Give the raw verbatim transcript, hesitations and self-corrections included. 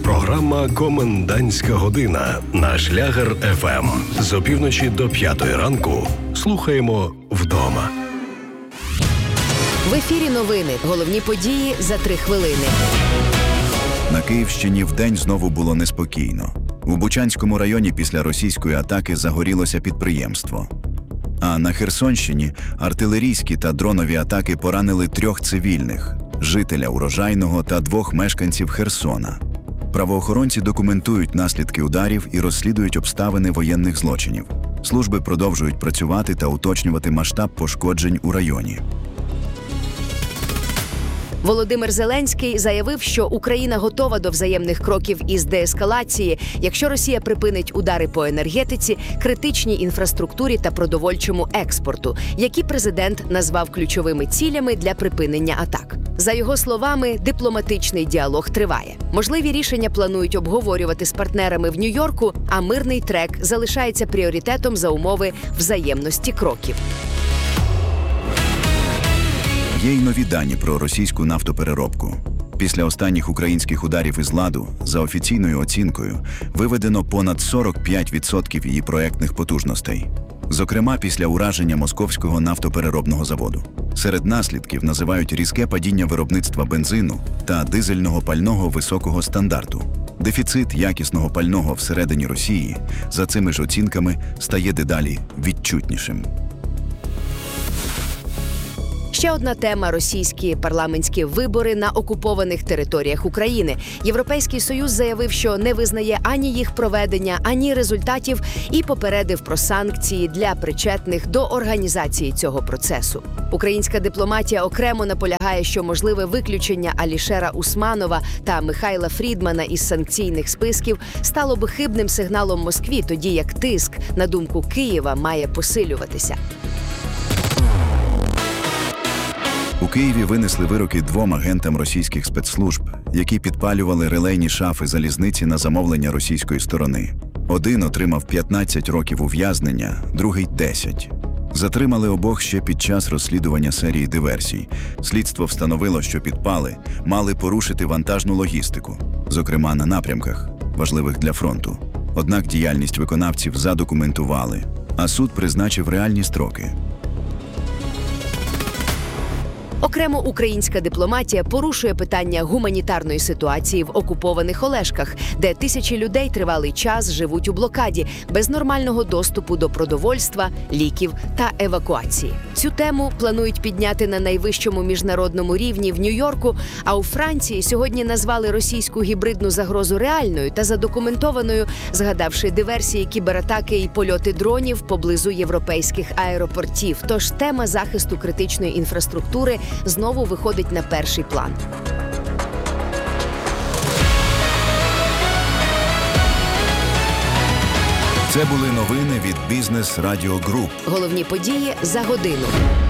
Програма «Комендантська година» на Шлягер еф ем. З опівночі до п'ятої ранку слухаємо вдома. В ефірі новини. Головні події за три хвилини. На Київщині вдень знову було неспокійно. У Бучанському районі після російської атаки загорілося підприємство. А на Херсонщині артилерійські та дронові атаки поранили трьох цивільних – жителя Урожайного та двох мешканців Херсона. Правоохоронці документують наслідки ударів і розслідують обставини воєнних злочинів. Служби продовжують працювати та уточнювати масштаб пошкоджень у районі. Володимир Зеленський заявив, що Україна готова до взаємних кроків із деескалації, якщо Росія припинить удари по енергетиці, критичній інфраструктурі та продовольчому експорту, які президент назвав ключовими цілями для припинення атак. За його словами, дипломатичний діалог триває. Можливі рішення планують обговорювати з партнерами в Нью-Йорку, а мирний трек залишається пріоритетом за умови взаємності кроків. Є й нові дані про російську нафтопереробку. Після останніх українських ударів із ладу, за офіційною оцінкою, виведено понад сорок п'ять відсотків її проектних потужностей. Зокрема, після ураження Московського нафтопереробного заводу. Серед наслідків називають різке падіння виробництва бензину та дизельного пального високого стандарту. Дефіцит якісного пального всередині Росії, за цими ж оцінками, стає дедалі відчутнішим. Ще одна тема – російські парламентські вибори на окупованих територіях України. Європейський Союз заявив, що не визнає ані їх проведення, ані результатів і попередив про санкції для причетних до організації цього процесу. Українська дипломатія окремо наполягає, що можливе виключення Алішера Усманова та Михайла Фрідмана із санкційних списків стало би хибним сигналом Москві, тоді як тиск, на думку Києва, має посилюватися. У Києві винесли вироки двом агентам російських спецслужб, які підпалювали релейні шафи залізниці на замовлення російської сторони. Один отримав п'ятнадцять років ув'язнення, другий – десять. Затримали обох ще під час розслідування серії диверсій. Слідство встановило, що підпали мали порушити вантажну логістику, зокрема на напрямках, важливих для фронту. Однак діяльність виконавців задокументували, а суд призначив реальні строки. Окремо українська дипломатія порушує питання гуманітарної ситуації в окупованих Олешках, де тисячі людей тривалий час живуть у блокаді, без нормального доступу до продовольства, ліків та евакуації. Цю тему планують підняти на найвищому міжнародному рівні в Нью-Йорку, а у Франції сьогодні назвали російську гібридну загрозу реальною та задокументованою, згадавши диверсії, кібератаки і польоти дронів поблизу європейських аеропортів. Тож тема захисту критичної інфраструктури знову виходить на перший план. Це були новини від Бізнес Радіо Груп. Головні події за годину.